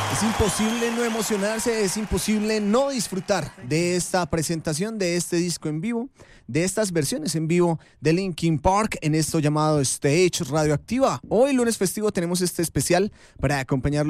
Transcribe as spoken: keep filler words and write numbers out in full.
Es imposible no emocionarse, es imposible no disfrutar de esta presentación, de este disco en vivo, de estas versiones en vivo de Linkin Park en esto llamado Stage Radioactiva. Hoy, lunes festivo, tenemos este especial para acompañarlo